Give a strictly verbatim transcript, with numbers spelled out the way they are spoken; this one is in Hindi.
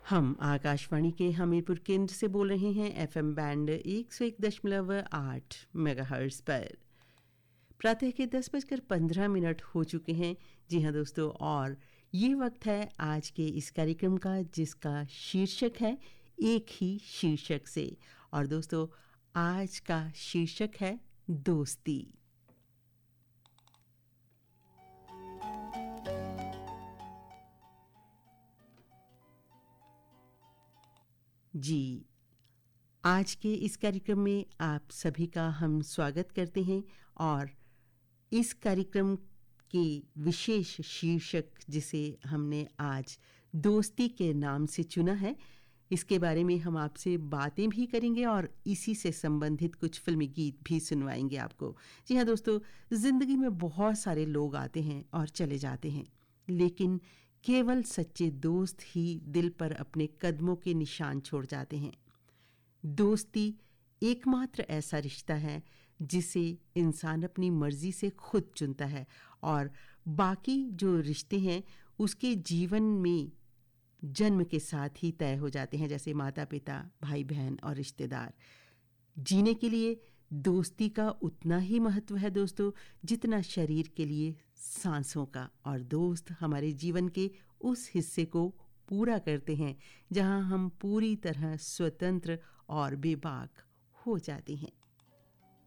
हम आकाशवाणी के हमीरपुर केंद्र से बोल रहे हैं एफएम बैंड एक सौ एक दशमलव आठ मेगाहर्ट्ज़ पर। प्रातः के दस बजकर पंद्रह मिनट हो चुके हैं। जी हाँ दोस्तों, और ये वक्त है आज के इस कार्यक्रम का जिसका शीर्षक है एक ही शीर्षक से। और दोस्तों, आज का शीर्षक है दोस्ती। जी, आज के इस कार्यक्रम में आप सभी का हम स्वागत करते हैं। और इस कार्यक्रम के विशेष शीर्षक जिसे हमने आज दोस्ती के नाम से चुना है, इसके बारे में हम आपसे बातें भी करेंगे और इसी से संबंधित कुछ फिल्मी गीत भी सुनवाएंगे आपको। जी हाँ दोस्तों, ज़िंदगी में बहुत सारे लोग आते हैं और चले जाते हैं, लेकिन केवल सच्चे दोस्त ही दिल पर अपने कदमों के निशान छोड़ जाते हैं। दोस्ती एकमात्र ऐसा रिश्ता है जिसे इंसान अपनी मर्जी से खुद चुनता है, और बाकी जो रिश्ते हैं उसके जीवन में जन्म के साथ ही तय हो जाते हैं, जैसे माता पिता, भाई बहन और रिश्तेदार। जीने के लिए दोस्ती का उतना ही महत्व है दोस्तों जितना शरीर के लिए सांसों का। और दोस्त हमारे जीवन के उस हिस्से को पूरा करते हैं जहां हम पूरी तरह स्वतंत्र और बेबाक हो जाते हैं।